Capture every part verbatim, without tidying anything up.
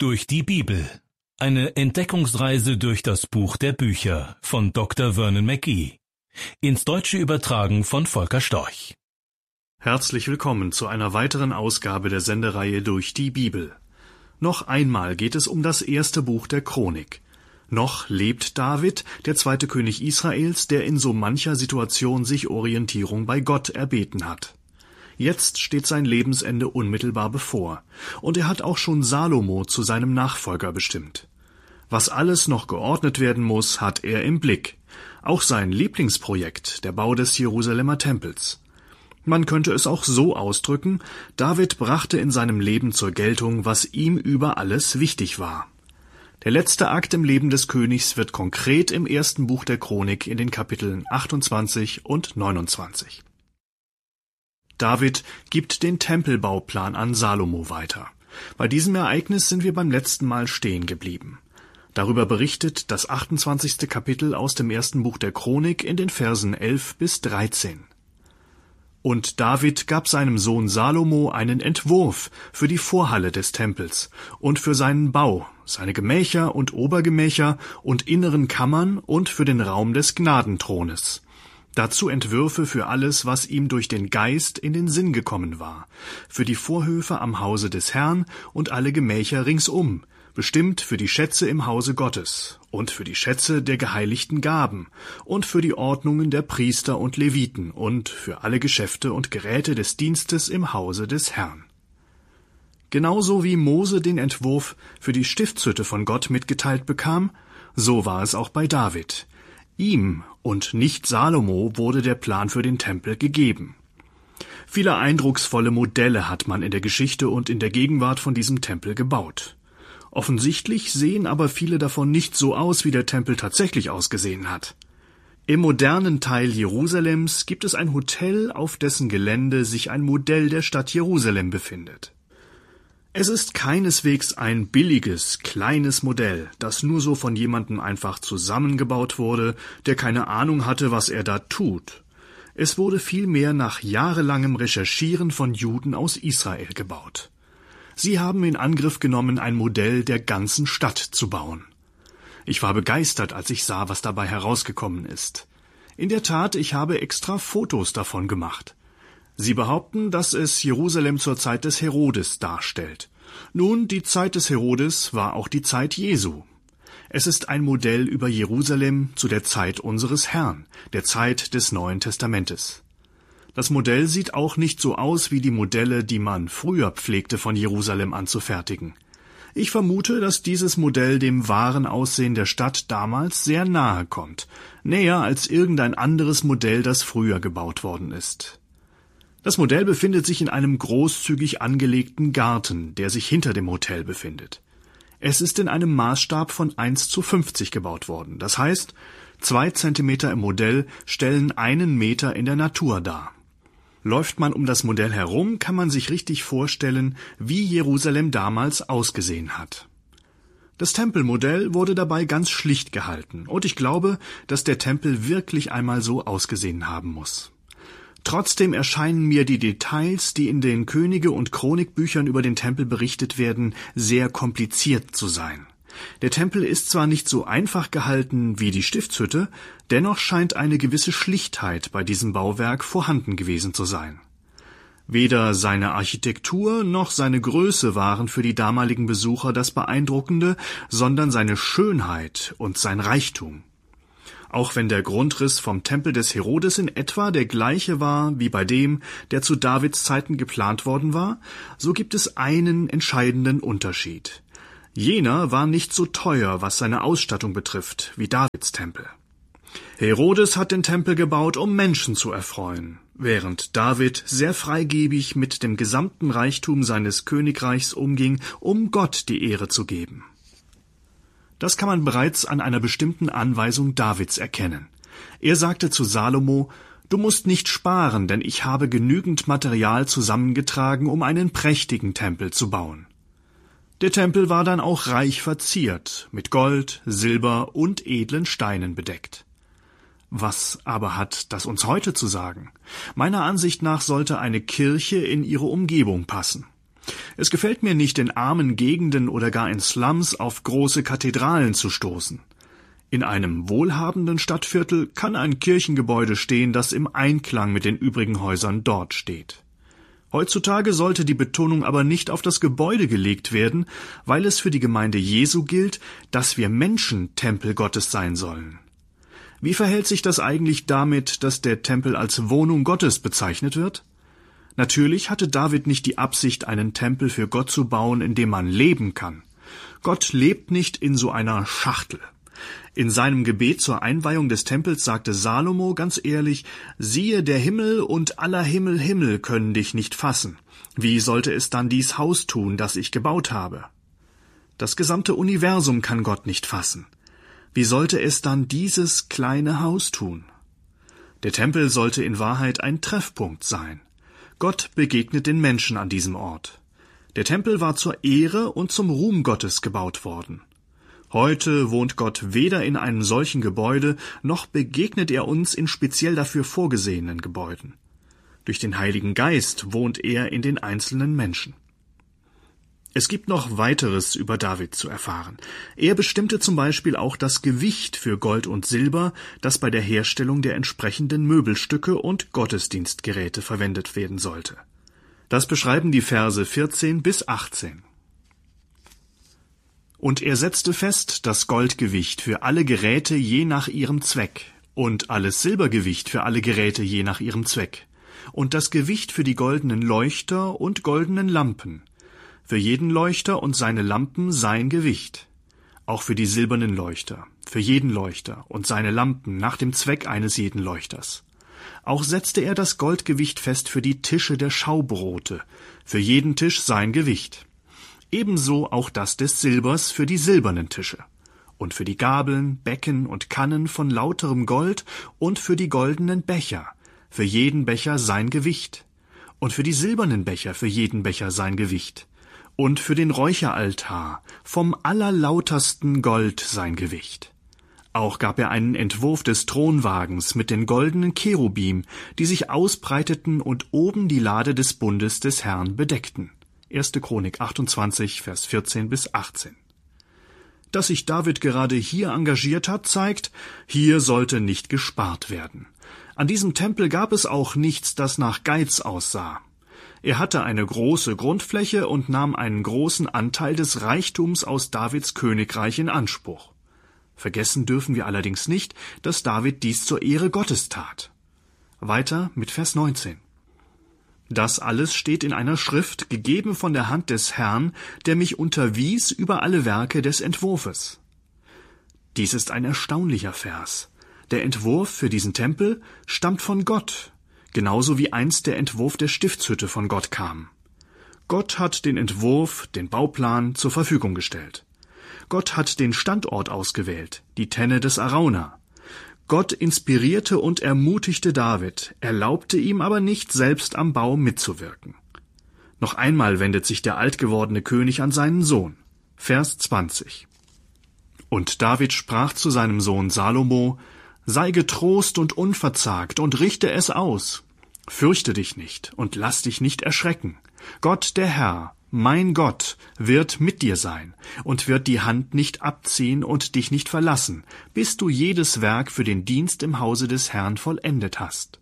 Durch die Bibel. Eine Entdeckungsreise durch das Buch der Bücher von Doktor Vernon McGee. Ins Deutsche übertragen von Volker Storch. Herzlich willkommen zu einer weiteren Ausgabe der Sendereihe Durch die Bibel. Noch einmal geht es um das erste Buch der Chronik. Noch lebt David, der zweite König Israels, der in so mancher Situation sich Orientierung bei Gott erbeten hat. Jetzt steht sein Lebensende unmittelbar bevor, und er hat auch schon Salomo zu seinem Nachfolger bestimmt. Was alles noch geordnet werden muss, hat er im Blick. Auch sein Lieblingsprojekt, der Bau des Jerusalemer Tempels. Man könnte es auch so ausdrücken: David brachte in seinem Leben zur Geltung, was ihm über alles wichtig war. Der letzte Akt im Leben des Königs wird konkret im ersten Buch der Chronik in den Kapiteln achtundzwanzig und neunundzwanzig. David gibt den Tempelbauplan an Salomo weiter. Bei diesem Ereignis sind wir beim letzten Mal stehen geblieben. Darüber berichtet das achtundzwanzigste Kapitel aus dem ersten Buch der Chronik in den Versen elf bis dreizehn. Und David gab seinem Sohn Salomo einen Entwurf für die Vorhalle des Tempels und für seinen Bau, seine Gemächer und Obergemächer und inneren Kammern und für den Raum des Gnadenthrones. Dazu Entwürfe für alles, was ihm durch den Geist in den Sinn gekommen war, für die Vorhöfe am Hause des Herrn und alle Gemächer ringsum, bestimmt für die Schätze im Hause Gottes und für die Schätze der geheiligten Gaben und für die Ordnungen der Priester und Leviten und für alle Geschäfte und Geräte des Dienstes im Hause des Herrn. Genauso wie Mose den Entwurf für die Stiftshütte von Gott mitgeteilt bekam, so war es auch bei David. Ihm und nicht Salomo wurde der Plan für den Tempel gegeben. Viele eindrucksvolle Modelle hat man in der Geschichte und in der Gegenwart von diesem Tempel gebaut. Offensichtlich sehen aber viele davon nicht so aus, wie der Tempel tatsächlich ausgesehen hat. Im modernen Teil Jerusalems gibt es ein Hotel, auf dessen Gelände sich ein Modell der Stadt Jerusalem befindet. Es ist keineswegs ein billiges, kleines Modell, das nur so von jemandem einfach zusammengebaut wurde, der keine Ahnung hatte, was er da tut. Es wurde vielmehr nach jahrelangem Recherchieren von Juden aus Israel gebaut. Sie haben in Angriff genommen, ein Modell der ganzen Stadt zu bauen. Ich war begeistert, als ich sah, was dabei herausgekommen ist. In der Tat, ich habe extra Fotos davon gemacht. Sie behaupten, dass es Jerusalem zur Zeit des Herodes darstellt. Nun, die Zeit des Herodes war auch die Zeit Jesu. Es ist ein Modell über Jerusalem zu der Zeit unseres Herrn, der Zeit des Neuen Testamentes. Das Modell sieht auch nicht so aus wie die Modelle, die man früher pflegte, von Jerusalem anzufertigen. Ich vermute, dass dieses Modell dem wahren Aussehen der Stadt damals sehr nahe kommt, näher als irgendein anderes Modell, das früher gebaut worden ist. Das Modell befindet sich in einem großzügig angelegten Garten, der sich hinter dem Hotel befindet. Es ist in einem Maßstab von eins zu fünfzig gebaut worden. Das heißt, zwei Zentimeter im Modell stellen einen Meter in der Natur dar. Läuft man um das Modell herum, kann man sich richtig vorstellen, wie Jerusalem damals ausgesehen hat. Das Tempelmodell wurde dabei ganz schlicht gehalten, und ich glaube, dass der Tempel wirklich einmal so ausgesehen haben muss. Trotzdem erscheinen mir die Details, die in den Könige- und Chronikbüchern über den Tempel berichtet werden, sehr kompliziert zu sein. Der Tempel ist zwar nicht so einfach gehalten wie die Stiftshütte, dennoch scheint eine gewisse Schlichtheit bei diesem Bauwerk vorhanden gewesen zu sein. Weder seine Architektur noch seine Größe waren für die damaligen Besucher das Beeindruckende, sondern seine Schönheit und sein Reichtum. Auch wenn der Grundriss vom Tempel des Herodes in etwa der gleiche war wie bei dem, der zu Davids Zeiten geplant worden war, so gibt es einen entscheidenden Unterschied. Jener war nicht so teuer, was seine Ausstattung betrifft, wie Davids Tempel. Herodes hat den Tempel gebaut, um Menschen zu erfreuen, während David sehr freigebig mit dem gesamten Reichtum seines Königreichs umging, um Gott die Ehre zu geben. Das kann man bereits an einer bestimmten Anweisung Davids erkennen. Er sagte zu Salomo: »Du musst nicht sparen, denn ich habe genügend Material zusammengetragen, um einen prächtigen Tempel zu bauen.« Der Tempel war dann auch reich verziert, mit Gold, Silber und edlen Steinen bedeckt. Was aber hat das uns heute zu sagen? Meiner Ansicht nach sollte eine Kirche in ihre Umgebung passen. Es gefällt mir nicht, in armen Gegenden oder gar in Slums auf große Kathedralen zu stoßen. In einem wohlhabenden Stadtviertel kann ein Kirchengebäude stehen, das im Einklang mit den übrigen Häusern dort steht. Heutzutage sollte die Betonung aber nicht auf das Gebäude gelegt werden, weil es für die Gemeinde Jesu gilt, dass wir Menschen Tempel Gottes sein sollen. Wie verhält sich das eigentlich damit, dass der Tempel als Wohnung Gottes bezeichnet wird? Natürlich hatte David nicht die Absicht, einen Tempel für Gott zu bauen, in dem man leben kann. Gott lebt nicht in so einer Schachtel. In seinem Gebet zur Einweihung des Tempels sagte Salomo ganz ehrlich: »Siehe, der Himmel und aller Himmel Himmel können dich nicht fassen. Wie sollte es dann dies Haus tun, das ich gebaut habe?« Das gesamte Universum kann Gott nicht fassen. Wie sollte es dann dieses kleine Haus tun? Der Tempel sollte in Wahrheit ein Treffpunkt sein. Gott begegnet den Menschen an diesem Ort. Der Tempel war zur Ehre und zum Ruhm Gottes gebaut worden. Heute wohnt Gott weder in einem solchen Gebäude, noch begegnet er uns in speziell dafür vorgesehenen Gebäuden. Durch den Heiligen Geist wohnt er in den einzelnen Menschen. Es gibt noch weiteres über David zu erfahren. Er bestimmte zum Beispiel auch das Gewicht für Gold und Silber, das bei der Herstellung der entsprechenden Möbelstücke und Gottesdienstgeräte verwendet werden sollte. Das beschreiben die Verse vierzehn bis achtzehn. Und er setzte fest das Goldgewicht für alle Geräte je nach ihrem Zweck und alles Silbergewicht für alle Geräte je nach ihrem Zweck und das Gewicht für die goldenen Leuchter und goldenen Lampen, für jeden Leuchter und seine Lampen sein Gewicht, auch für die silbernen Leuchter, für jeden Leuchter und seine Lampen nach dem Zweck eines jeden Leuchters. Auch setzte er das Goldgewicht fest für die Tische der Schaubrote, für jeden Tisch sein Gewicht. Ebenso auch das des Silbers für die silbernen Tische und für die Gabeln, Becken und Kannen von lauterem Gold und für die goldenen Becher, für jeden Becher sein Gewicht und für die silbernen Becher für jeden Becher sein Gewicht und für den Räucheraltar vom allerlautersten Gold sein Gewicht. Auch gab er einen Entwurf des Thronwagens mit den goldenen Cherubim, die sich ausbreiteten und oben die Lade des Bundes des Herrn bedeckten. erste Chronik achtundzwanzig, Vers vierzehn bis achtzehn. Dass sich David gerade hier engagiert hat, zeigt, hier sollte nicht gespart werden. An diesem Tempel gab es auch nichts, das nach Geiz aussah. Er hatte eine große Grundfläche und nahm einen großen Anteil des Reichtums aus Davids Königreich in Anspruch. Vergessen dürfen wir allerdings nicht, dass David dies zur Ehre Gottes tat. Weiter mit Vers neunzehn. Das alles steht in einer Schrift, gegeben von der Hand des Herrn, der mich unterwies über alle Werke des Entwurfes. Dies ist ein erstaunlicher Vers. Der Entwurf für diesen Tempel stammt von Gott, genauso wie einst der Entwurf der Stiftshütte von Gott kam. Gott hat den Entwurf, den Bauplan zur Verfügung gestellt. Gott hat den Standort ausgewählt, die Tenne des Arauna. Gott inspirierte und ermutigte David, erlaubte ihm aber nicht, selbst am Bau mitzuwirken. Noch einmal wendet sich der alt gewordene König an seinen Sohn. Vers zwanzig. Und David sprach zu seinem Sohn Salomo: Sei getrost und unverzagt und richte es aus. Fürchte dich nicht und lass dich nicht erschrecken. Gott, der Herr, mein Gott, wird mit dir sein und wird die Hand nicht abziehen und dich nicht verlassen, bis du jedes Werk für den Dienst im Hause des Herrn vollendet hast.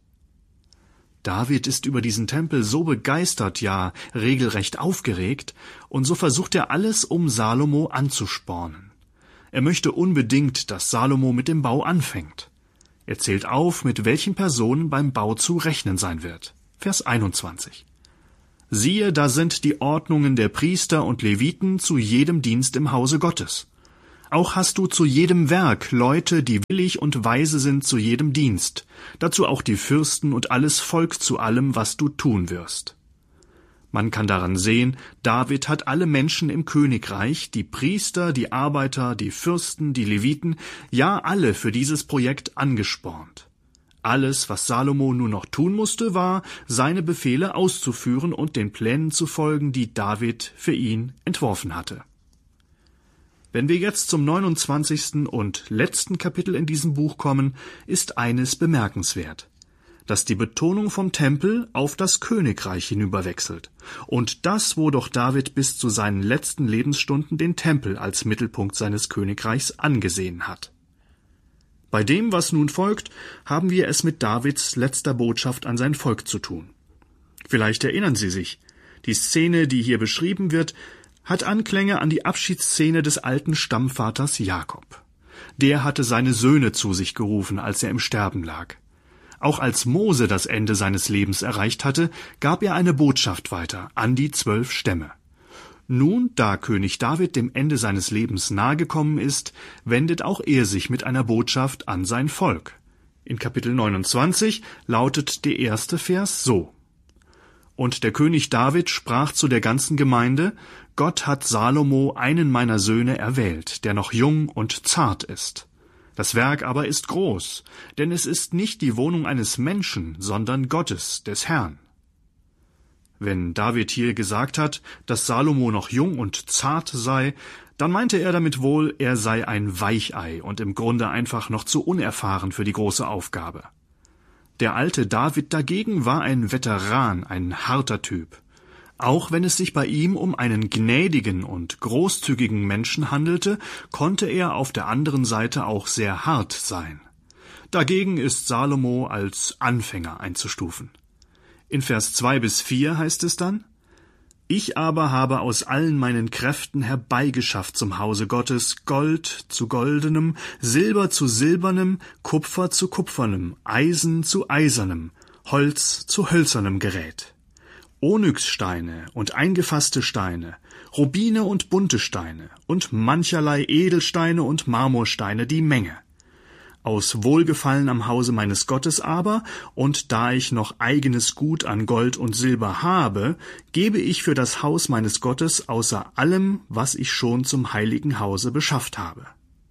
David ist über diesen Tempel so begeistert, ja regelrecht aufgeregt, und so versucht er alles, um Salomo anzuspornen. Er möchte unbedingt, dass Salomo mit dem Bau anfängt. Er zählt auf, mit welchen Personen beim Bau zu rechnen sein wird. Vers einundzwanzig. Siehe, da sind die Ordnungen der Priester und Leviten zu jedem Dienst im Hause Gottes. Auch hast du zu jedem Werk Leute, die willig und weise sind zu jedem Dienst, dazu auch die Fürsten und alles Volk zu allem, was du tun wirst. Man kann daran sehen, David hat alle Menschen im Königreich, die Priester, die Arbeiter, die Fürsten, die Leviten, ja alle für dieses Projekt angespornt. Alles, was Salomo nur noch tun musste, war, seine Befehle auszuführen und den Plänen zu folgen, die David für ihn entworfen hatte. Wenn wir jetzt zum neunundzwanzigsten und letzten Kapitel in diesem Buch kommen, ist eines bemerkenswert. dass die Betonung vom Tempel auf das Königreich hinüberwechselt. Und das, wo doch David bis zu seinen letzten Lebensstunden den Tempel als Mittelpunkt seines Königreichs angesehen hat. Bei dem, was nun folgt, haben wir es mit Davids letzter Botschaft an sein Volk zu tun. Vielleicht erinnern Sie sich, die Szene, die hier beschrieben wird, hat Anklänge an die Abschiedsszene des alten Stammvaters Jakob. Der hatte seine Söhne zu sich gerufen, als er im Sterben lag. Auch als Mose das Ende seines Lebens erreicht hatte, gab er eine Botschaft weiter an die zwölf Stämme. Nun, da König David dem Ende seines Lebens nahegekommen ist, wendet auch er sich mit einer Botschaft an sein Volk. In Kapitel neunundzwanzig lautet der erste Vers so: Und der König David sprach zu der ganzen Gemeinde: Gott hat Salomo, einen meiner Söhne, erwählt, der noch jung und zart ist. Das Werk aber ist groß, denn es ist nicht die Wohnung eines Menschen, sondern Gottes, des Herrn. Wenn David hier gesagt hat, dass Salomo noch jung und zart sei, dann meinte er damit wohl, er sei ein Weichei und im Grunde einfach noch zu unerfahren für die große Aufgabe. Der alte David dagegen war ein Veteran, ein harter Typ. Auch wenn es sich bei ihm um einen gnädigen und großzügigen Menschen handelte, konnte er auf der anderen Seite auch sehr hart sein. Dagegen ist Salomo als Anfänger einzustufen. In Vers zwei bis vier heißt es dann: Ich aber habe aus allen meinen Kräften herbeigeschafft zum Hause Gottes Gold zu goldenem, Silber zu silbernem, Kupfer zu kupfernem, Eisen zu eisernem, Holz zu hölzernem Gerät. Onyxsteine und eingefasste Steine, Rubine und bunte Steine und mancherlei Edelsteine und Marmorsteine die Menge. Aus Wohlgefallen am Hause meines Gottes aber, und da ich noch eigenes Gut an Gold und Silber habe, gebe ich für das Haus meines Gottes außer allem, was ich schon zum heiligen Hause beschafft habe.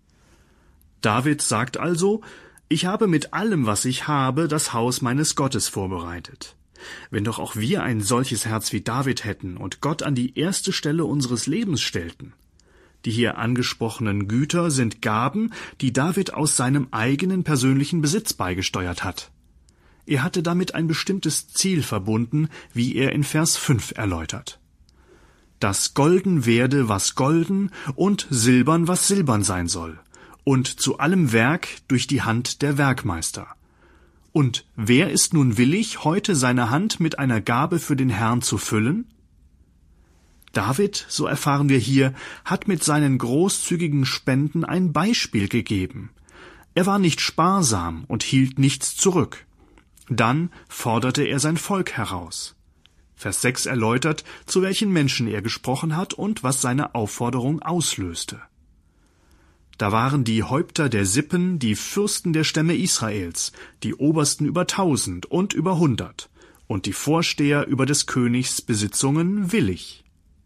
David sagt also: Ich habe mit allem, was ich habe, das Haus meines Gottes vorbereitet. Wenn doch auch wir ein solches Herz wie David hätten und Gott an die erste Stelle unseres Lebens stellten. Die hier angesprochenen Güter sind Gaben, die David aus seinem eigenen persönlichen Besitz beigesteuert hat. Er hatte damit ein bestimmtes Ziel verbunden, wie er in Vers fünf erläutert. Dass golden werde, was golden, und silbern, was silbern sein soll, und zu allem Werk durch die Hand der Werkmeister. Und wer ist nun willig, heute seine Hand mit einer Gabe für den Herrn zu füllen? David, so erfahren wir hier, hat mit seinen großzügigen Spenden ein Beispiel gegeben. Er war nicht sparsam und hielt nichts zurück. Dann forderte er sein Volk heraus. Vers sechs erläutert, zu welchen Menschen er gesprochen hat und was seine Aufforderung auslöste. Da waren die Häupter der Sippen, die Fürsten der Stämme Israels, die Obersten über tausend und über hundert und die Vorsteher über des Königs Besitzungen willig.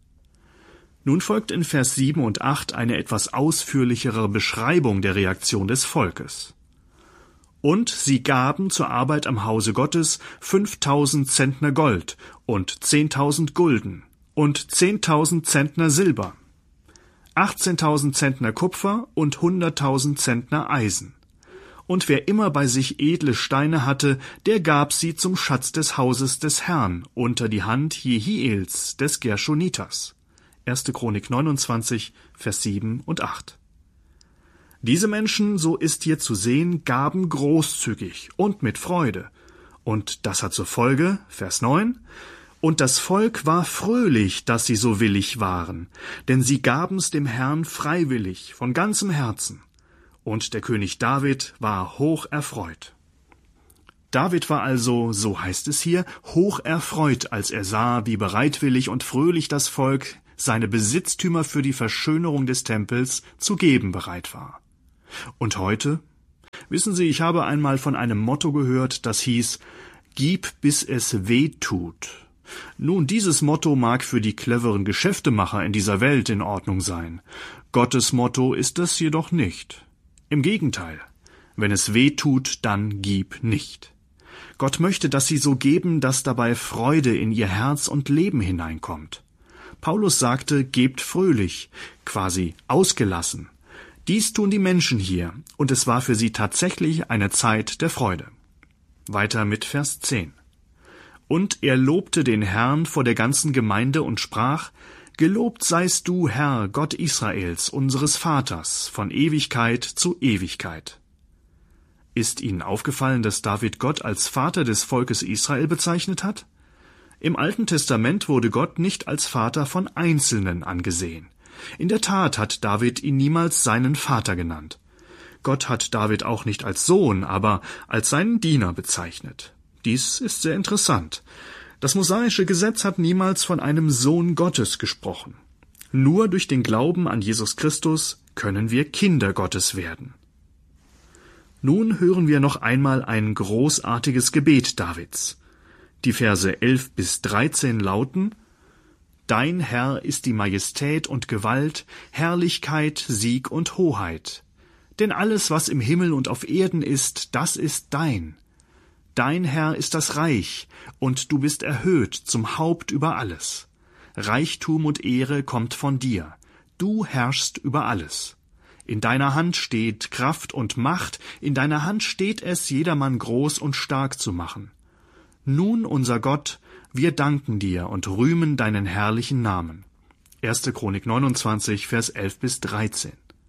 Nun folgt in Vers sieben und acht eine etwas ausführlichere Beschreibung der Reaktion des Volkes. Und sie gaben zur Arbeit am Hause Gottes fünftausend Zentner Gold und zehntausend Gulden und zehntausend Zentner Silber, achtzehntausend Zentner Kupfer und hunderttausend Zentner Eisen. Und wer immer bei sich edle Steine hatte, der gab sie zum Schatz des Hauses des Herrn unter die Hand Jehiels des Gershoniters. erste Chronik neunundzwanzig, Vers sieben und acht. Diese Menschen, so ist hier zu sehen, gaben großzügig und mit Freude. Und das hat zur Folge, Vers neun, und das Volk war fröhlich, dass sie so willig waren, denn sie gaben's dem Herrn freiwillig, von ganzem Herzen. Und der König David war hoch erfreut. David war also, so heißt es hier, hoch erfreut, als er sah, wie bereitwillig und fröhlich das Volk seine Besitztümer für die Verschönerung des Tempels zu geben bereit war. Und heute? Wissen Sie, ich habe einmal von einem Motto gehört, das hieß: Gib, bis es weh tut. Nun, dieses Motto mag für die cleveren Geschäftemacher in dieser Welt in Ordnung sein. Gottes Motto ist es jedoch nicht. Im Gegenteil, wenn es weh tut, dann gib nicht. Gott möchte, dass Sie so geben, dass dabei Freude in Ihr Herz und Leben hineinkommt. Paulus sagte, gebt fröhlich, quasi ausgelassen. Dies tun die Menschen hier, und es war für sie tatsächlich eine Zeit der Freude. Weiter mit Vers zehn. Und er lobte den Herrn vor der ganzen Gemeinde und sprach: Gelobt seist du, Herr, Gott Israels, unseres Vaters, von Ewigkeit zu Ewigkeit. Ist Ihnen aufgefallen, dass David Gott als Vater des Volkes Israel bezeichnet hat? Im Alten Testament wurde Gott nicht als Vater von Einzelnen angesehen. In der Tat hat David ihn niemals seinen Vater genannt. Gott hat David auch nicht als Sohn, aber als seinen Diener bezeichnet. Dies ist sehr interessant. Das mosaische Gesetz hat niemals von einem Sohn Gottes gesprochen. Nur durch den Glauben an Jesus Christus können wir Kinder Gottes werden. Nun hören wir noch einmal ein großartiges Gebet Davids. Die Verse elf bis dreizehn lauten: Dein Herr ist die Majestät und Gewalt, Herrlichkeit, Sieg und Hoheit. Denn alles, was im Himmel und auf Erden ist, das ist dein. Dein Herr ist das Reich, und du bist erhöht zum Haupt über alles. Reichtum und Ehre kommt von dir. Du herrschst über alles. In deiner Hand steht Kraft und Macht, in deiner Hand steht es, jedermann groß und stark zu machen. Nun, unser Gott, wir danken dir und rühmen deinen herrlichen Namen. erste Chronik neunundzwanzig, Vers elf bis dreizehn.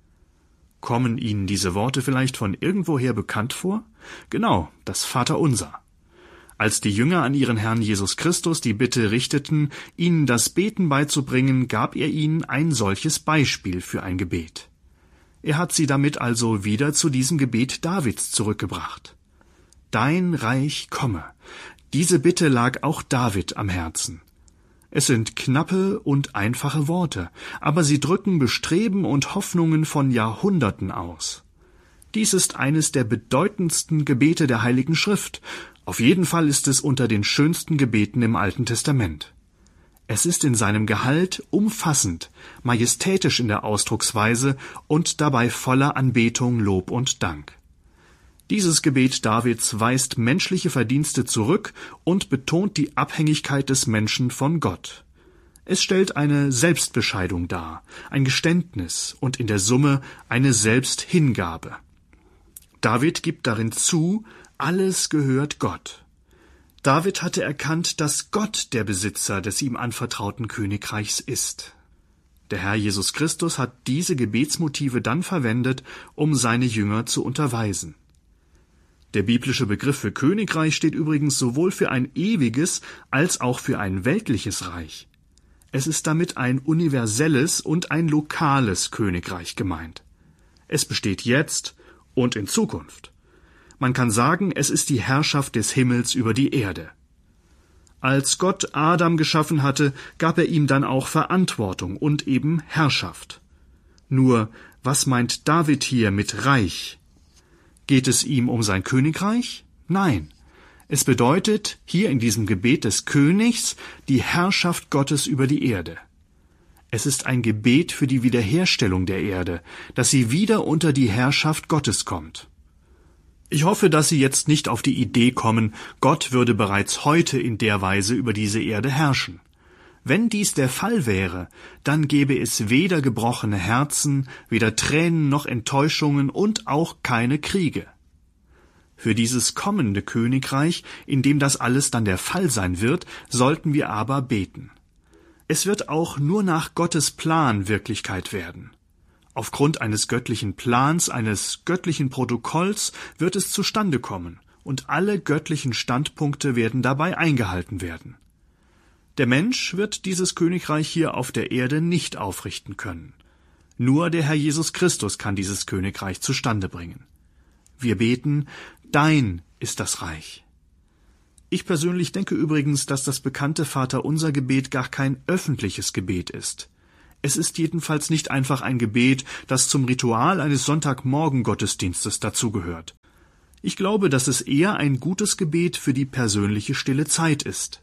Kommen Ihnen diese Worte vielleicht von irgendwoher bekannt vor? Genau, das Vaterunser. Als die Jünger an ihren Herrn Jesus Christus die Bitte richteten, ihnen das Beten beizubringen, gab er ihnen ein solches Beispiel für ein Gebet. Er hat sie damit also wieder zu diesem Gebet Davids zurückgebracht. Dein Reich komme. Diese Bitte lag auch David am Herzen. Es sind knappe und einfache Worte, aber sie drücken Bestreben und Hoffnungen von Jahrhunderten aus. Dies ist eines der bedeutendsten Gebete der Heiligen Schrift. Auf jeden Fall ist es unter den schönsten Gebeten im Alten Testament. Es ist in seinem Gehalt umfassend, majestätisch in der Ausdrucksweise und dabei voller Anbetung, Lob und Dank. Dieses Gebet Davids weist menschliche Verdienste zurück und betont die Abhängigkeit des Menschen von Gott. Es stellt eine Selbstbescheidung dar, ein Geständnis und in der Summe eine Selbsthingabe. David gibt darin zu, alles gehört Gott. David hatte erkannt, dass Gott der Besitzer des ihm anvertrauten Königreichs ist. Der Herr Jesus Christus hat diese Gebetsmotive dann verwendet, um seine Jünger zu unterweisen. Der biblische Begriff für Königreich steht übrigens sowohl für ein ewiges als auch für ein weltliches Reich. Es ist damit ein universelles und ein lokales Königreich gemeint. Es besteht jetzt und in Zukunft. Man kann sagen, es ist die Herrschaft des Himmels über die Erde. Als Gott Adam geschaffen hatte, gab er ihm dann auch Verantwortung und eben Herrschaft. Nur, was meint David hier mit Reich? Geht es ihm um sein Königreich? Nein. Es bedeutet hier in diesem Gebet des Königs die Herrschaft Gottes über die Erde. Es ist ein Gebet für die Wiederherstellung der Erde, dass sie wieder unter die Herrschaft Gottes kommt. Ich hoffe, dass Sie jetzt nicht auf die Idee kommen, Gott würde bereits heute in der Weise über diese Erde herrschen. Wenn dies der Fall wäre, dann gäbe es weder gebrochene Herzen, weder Tränen noch Enttäuschungen und auch keine Kriege. Für dieses kommende Königreich, in dem das alles dann der Fall sein wird, sollten wir aber beten. Es wird auch nur nach Gottes Plan Wirklichkeit werden. Aufgrund eines göttlichen Plans, eines göttlichen Protokolls wird es zustande kommen, und alle göttlichen Standpunkte werden dabei eingehalten werden. Der Mensch wird dieses Königreich hier auf der Erde nicht aufrichten können. Nur der Herr Jesus Christus kann dieses Königreich zustande bringen. Wir beten, dein ist das Reich. Ich persönlich denke übrigens, dass das bekannte Vaterunser-Gebet gar kein öffentliches Gebet ist. Es ist jedenfalls nicht einfach ein Gebet, das zum Ritual eines Sonntagmorgen-Gottesdienstes dazugehört. Ich glaube, dass es eher ein gutes Gebet für die persönliche stille Zeit ist.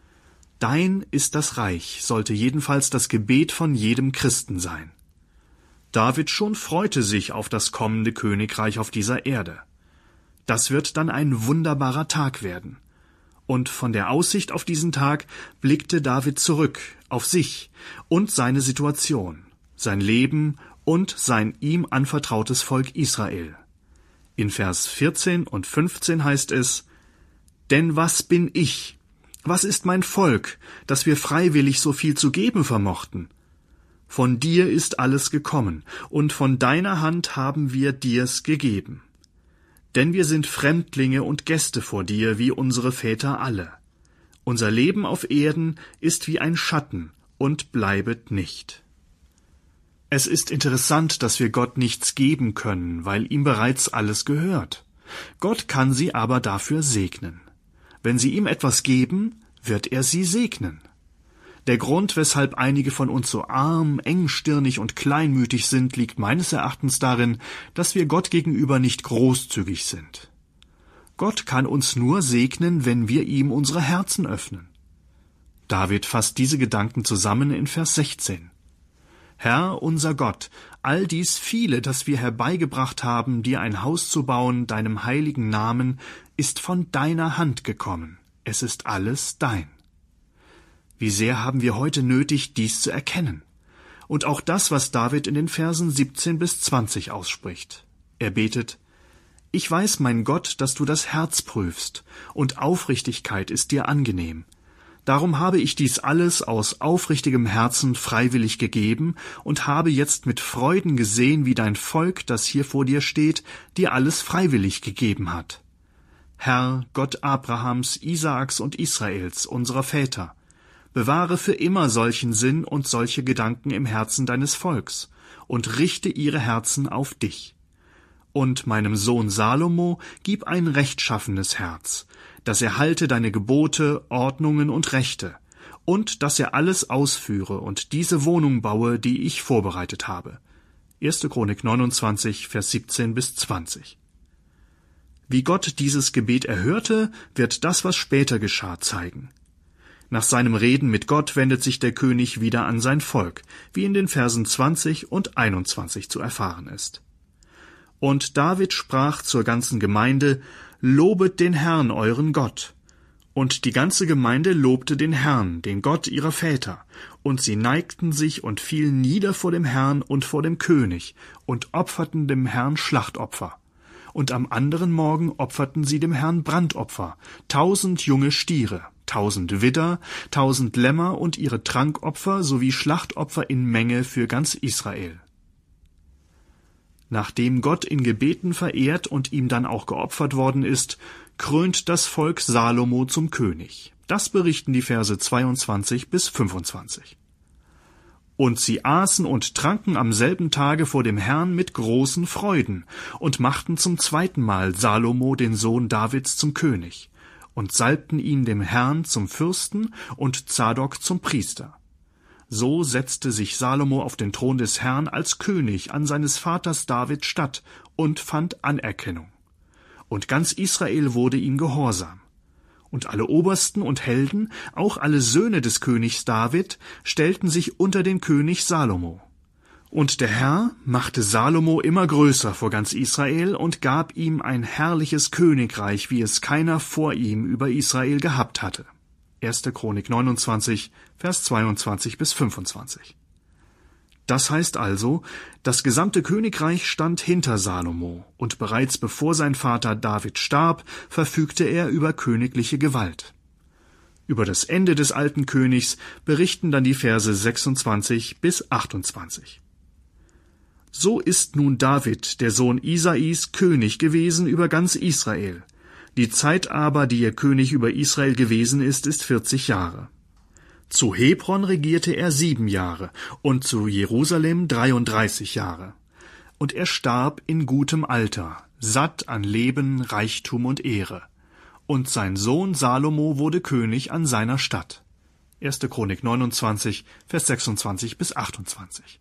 Dein ist das Reich sollte jedenfalls das Gebet von jedem Christen sein. David schon freute sich auf das kommende Königreich auf dieser Erde. Das wird dann ein wunderbarer Tag werden. Und von der Aussicht auf diesen Tag blickte David zurück auf sich und seine Situation, sein Leben und sein ihm anvertrautes Volk Israel. In Vers vierzehn und fünfzehn heißt es: Denn was bin ich? Was ist mein Volk, dass wir freiwillig so viel zu geben vermochten? Von dir ist alles gekommen, und von deiner Hand haben wir dir's gegeben. Denn wir sind Fremdlinge und Gäste vor dir, wie unsere Väter alle. Unser Leben auf Erden ist wie ein Schatten und bleibet nicht. Es ist interessant, dass wir Gott nichts geben können, weil ihm bereits alles gehört. Gott kann sie aber dafür segnen. Wenn sie ihm etwas geben, wird er sie segnen. Der Grund, weshalb einige von uns so arm, engstirnig und kleinmütig sind, liegt meines Erachtens darin, dass wir Gott gegenüber nicht großzügig sind. Gott kann uns nur segnen, wenn wir ihm unsere Herzen öffnen. David fasst diese Gedanken zusammen in Vers sechzehn. Herr, unser Gott, all dies viele, das wir herbeigebracht haben, dir ein Haus zu bauen, deinem heiligen Namen, ist von deiner Hand gekommen. Es ist alles dein. Wie sehr haben wir heute nötig, dies zu erkennen. Und auch das, was David in den Versen siebzehn bis zwanzig ausspricht. Er betet: Ich weiß, mein Gott, dass du das Herz prüfst, und Aufrichtigkeit ist dir angenehm. Darum habe ich dies alles aus aufrichtigem Herzen freiwillig gegeben und habe jetzt mit Freuden gesehen, wie dein Volk, das hier vor dir steht, dir alles freiwillig gegeben hat. Herr, Gott Abrahams, Isaaks und Israels, unserer Väter, bewahre für immer solchen Sinn und solche Gedanken im Herzen deines Volks und richte ihre Herzen auf dich. Und meinem Sohn Salomo gib ein rechtschaffenes Herz, dass er halte deine Gebote, Ordnungen und Rechte, und dass er alles ausführe und diese Wohnung baue, die ich vorbereitet habe. erste Chronik neunundzwanzig, Vers siebzehn bis zwanzig. Wie Gott dieses Gebet erhörte, wird das, was später geschah, zeigen. Nach seinem Reden mit Gott wendet sich der König wieder an sein Volk, wie in den Versen zwanzig und einundzwanzig zu erfahren ist. Und David sprach zur ganzen Gemeinde: Lobet den Herrn, euren Gott. Und die ganze Gemeinde lobte den Herrn, den Gott ihrer Väter, und sie neigten sich und fielen nieder vor dem Herrn und vor dem König und opferten dem Herrn Schlachtopfer. Und am anderen Morgen opferten sie dem Herrn Brandopfer, tausend junge Stiere, tausend Widder, tausend Lämmer und ihre Trankopfer sowie Schlachtopfer in Menge für ganz Israel. Nachdem Gott in Gebeten verehrt und ihm dann auch geopfert worden ist, krönt das Volk Salomo zum König. Das berichten die Verse zweiundzwanzig bis fünfundzwanzig. Und sie aßen und tranken am selben Tage vor dem Herrn mit großen Freuden und machten zum zweiten Mal Salomo, den Sohn Davids, zum König und salbten ihn dem Herrn zum Fürsten und Zadok zum Priester. So setzte sich Salomo auf den Thron des Herrn als König an seines Vaters David statt und fand Anerkennung. Und ganz Israel wurde ihm gehorsam. Und alle Obersten und Helden, auch alle Söhne des Königs David, stellten sich unter den König Salomo. Und der Herr machte Salomo immer größer vor ganz Israel und gab ihm ein herrliches Königreich, wie es keiner vor ihm über Israel gehabt hatte. erste Chronik neunundzwanzig, Vers zweiundzwanzig bis fünfundzwanzig. Das heißt also, das gesamte Königreich stand hinter Salomo, und bereits bevor sein Vater David starb, verfügte er über königliche Gewalt. Über das Ende des alten Königs berichten dann die Verse sechsundzwanzig bis achtundzwanzig. So ist nun David, der Sohn Isais, König gewesen über ganz Israel. Die Zeit aber, die er König über Israel gewesen ist, ist vierzig Jahre. Zu Hebron regierte er sieben Jahre und zu Jerusalem dreiunddreißig Jahre. Und er starb in gutem Alter, satt an Leben, Reichtum und Ehre. Und sein Sohn Salomo wurde König an seiner Stadt. erste Chronik neunundzwanzig, Vers sechsundzwanzig bis achtundzwanzig.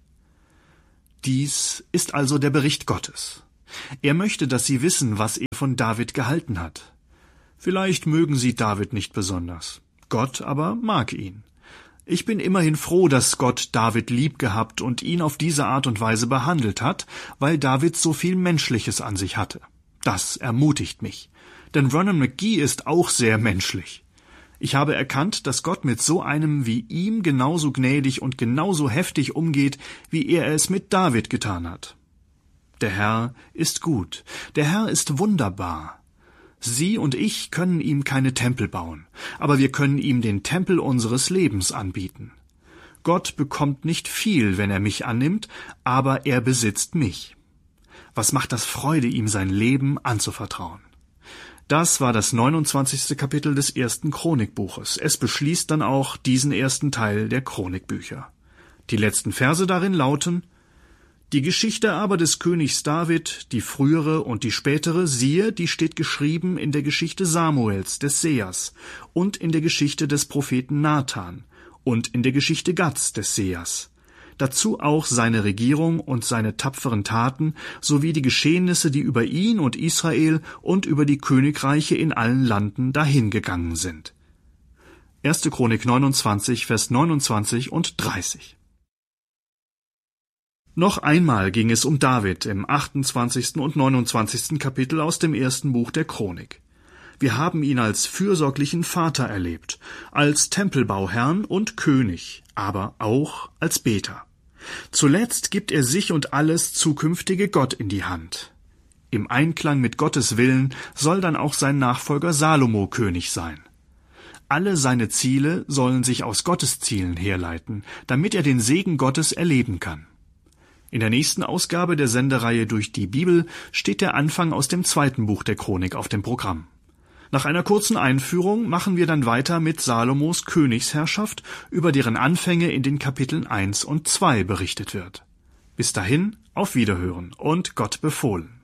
Dies ist also der Bericht Gottes. Er möchte, dass sie wissen, was er von David gehalten hat. Vielleicht mögen sie David nicht besonders. Gott aber mag ihn. Ich bin immerhin froh, dass Gott David lieb gehabt und ihn auf diese Art und Weise behandelt hat, weil David so viel Menschliches an sich hatte. Das ermutigt mich. Denn Vernon McGee ist auch sehr menschlich. Ich habe erkannt, dass Gott mit so einem wie ihm genauso gnädig und genauso heftig umgeht, wie er es mit David getan hat. Der Herr ist gut. Der Herr ist wunderbar. Sie und ich können ihm keine Tempel bauen, aber wir können ihm den Tempel unseres Lebens anbieten. Gott bekommt nicht viel, wenn er mich annimmt, aber er besitzt mich. Was macht das Freude, ihm sein Leben anzuvertrauen? Das war das neunundzwanzigste Kapitel des ersten Chronikbuches. Es beschließt dann auch diesen ersten Teil der Chronikbücher. Die letzten Verse darin lauten: Die Geschichte aber des Königs David, die frühere und die spätere, siehe, die steht geschrieben in der Geschichte Samuels, des Sehers, und in der Geschichte des Propheten Nathan, und in der Geschichte Gads, des Sehers. Dazu auch seine Regierung und seine tapferen Taten, sowie die Geschehnisse, die über ihn und Israel und über die Königreiche in allen Landen dahingegangen sind. erste Chronik neunundzwanzig, Vers neunundzwanzig und dreißig. Noch einmal ging es um David im achtundzwanzigsten und neunundzwanzigsten Kapitel aus dem ersten Buch der Chronik. Wir haben ihn als fürsorglichen Vater erlebt, als Tempelbauherrn und König, aber auch als Beter. Zuletzt gibt er sich und alles zukünftige Gott in die Hand. Im Einklang mit Gottes Willen soll dann auch sein Nachfolger Salomo König sein. Alle seine Ziele sollen sich aus Gottes Zielen herleiten, damit er den Segen Gottes erleben kann. In der nächsten Ausgabe der Sendereihe Durch die Bibel steht der Anfang aus dem zweiten Buch der Chronik auf dem Programm. Nach einer kurzen Einführung machen wir dann weiter mit Salomos Königsherrschaft, über deren Anfänge in den Kapiteln eins und zwei berichtet wird. Bis dahin, auf Wiederhören und Gott befohlen.